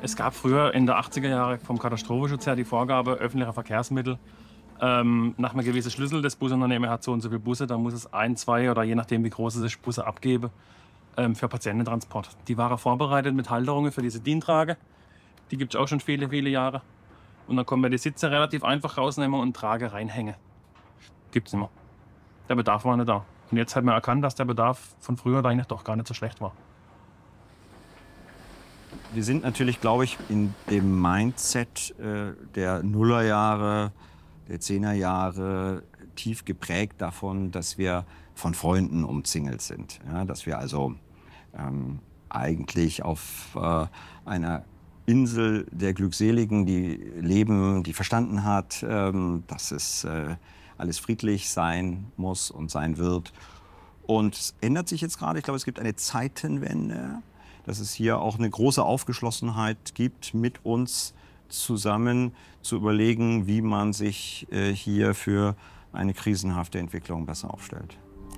Es gab früher in der 80er Jahre vom Katastrophenschutz her die Vorgabe, öffentliche Verkehrsmittel nach einem gewissen Schlüssel, das Busunternehmen hat so und so viele Busse, dann muss es ein, zwei oder je nachdem, wie groß es ist, Busse abgeben für Patiententransport. Die waren vorbereitet mit Halterungen für diese Dientrage. Die gibt es auch schon viele, viele Jahre. Und dann können wir die Sitze relativ einfach rausnehmen und Trage reinhängen. Gibt's nicht mehr. Der Bedarf war nicht da. Und jetzt hat man erkannt, dass der Bedarf von früher eigentlich doch gar nicht so schlecht war. Wir sind natürlich, glaube ich, in dem Mindset der Nullerjahre, der Zehnerjahre tief geprägt davon, dass wir von Freunden umzingelt sind. Ja, dass wir also eigentlich auf einer Insel der Glückseligen, die leben, die verstanden hat, dass es alles friedlich sein muss und sein wird. Und es ändert sich jetzt gerade. Ich glaube, es gibt eine Zeitenwende, dass es hier auch eine große Aufgeschlossenheit gibt, mit uns zusammen zu überlegen, wie man sich hier für eine krisenhafte Entwicklung besser aufstellt.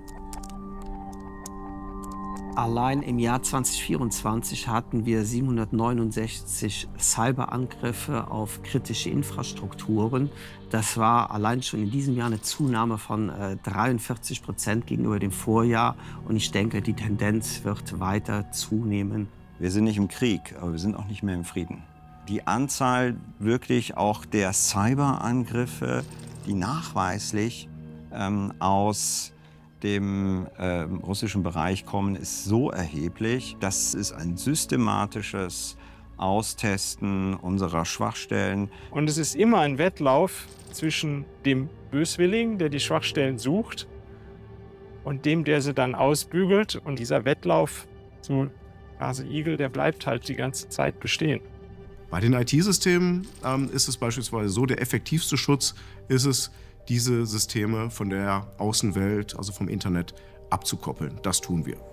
Allein im Jahr 2024 hatten wir 769 Cyberangriffe auf kritische Infrastrukturen. Das war allein schon in diesem Jahr eine Zunahme von 43% gegenüber dem Vorjahr. Und ich denke, die Tendenz wird weiter zunehmen. Wir sind nicht im Krieg, aber wir sind auch nicht mehr im Frieden. Die Anzahl wirklich auch der Cyberangriffe, die nachweislich aus dem russischen Bereich kommen, ist so erheblich. Das ist ein systematisches Austesten unserer Schwachstellen. Und es ist immer ein Wettlauf zwischen dem Böswilligen, der die Schwachstellen sucht, und dem, der sie dann ausbügelt. Und dieser Wettlauf zu Hase Igel, der bleibt halt die ganze Zeit bestehen. Bei den IT-Systemen ist es beispielsweise so, der effektivste Schutz ist es, diese Systeme von der Außenwelt, also vom Internet, abzukoppeln. Das tun wir.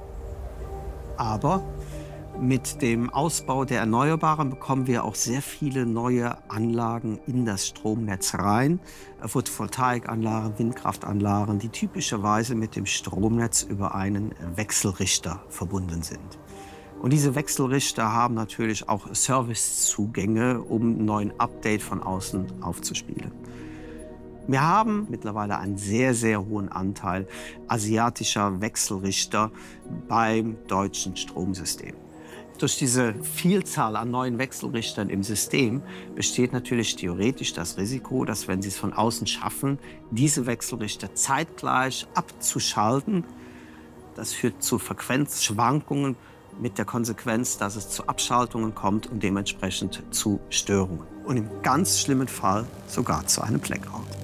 Aber mit dem Ausbau der Erneuerbaren bekommen wir auch sehr viele neue Anlagen in das Stromnetz rein. Photovoltaikanlagen, Windkraftanlagen, die typischerweise mit dem Stromnetz über einen Wechselrichter verbunden sind. Und diese Wechselrichter haben natürlich auch Servicezugänge, um einen neuen Update von außen aufzuspielen. Wir haben mittlerweile einen sehr, sehr hohen Anteil asiatischer Wechselrichter beim deutschen Stromsystem. Durch diese Vielzahl an neuen Wechselrichtern im System besteht natürlich theoretisch das Risiko, dass, wenn Sie es von außen schaffen, diese Wechselrichter zeitgleich abzuschalten. Das führt zu Frequenzschwankungen mit der Konsequenz, dass es zu Abschaltungen kommt und dementsprechend zu Störungen. Und im ganz schlimmen Fall sogar zu einem Blackout.